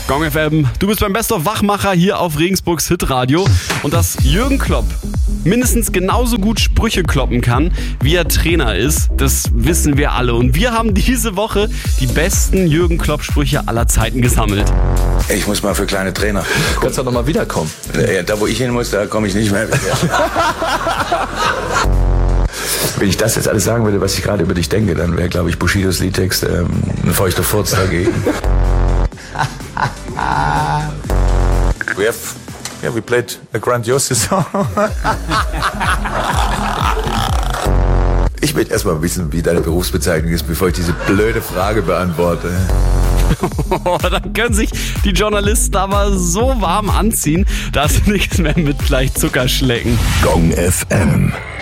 Gong FM, du bist beim Best of Wachmacher hier auf Regensburgs Hitradio. Und dass Jürgen Klopp mindestens genauso gut Sprüche kloppen kann, wie er Trainer ist, das wissen wir alle. Und wir haben diese Woche die besten Jürgen Klopp-Sprüche aller Zeiten gesammelt. Ich muss mal für kleine Trainer. Du kannst doch noch mal wiederkommen. Ja, da wo ich hin muss, da komme ich nicht mehr. Wenn ich das jetzt alles sagen würde, was ich gerade über dich denke, dann wäre, glaube ich, Bushidos Liedtext ein feuchter Furz dagegen. We played a grandiose song. Ich möchte erstmal wissen, wie deine Berufsbezeichnung ist, bevor ich diese blöde Frage beantworte. Dann können sich die Journalisten aber so warm anziehen, da ist nichts mehr mit gleich Zuckerschlecken. Gong FM.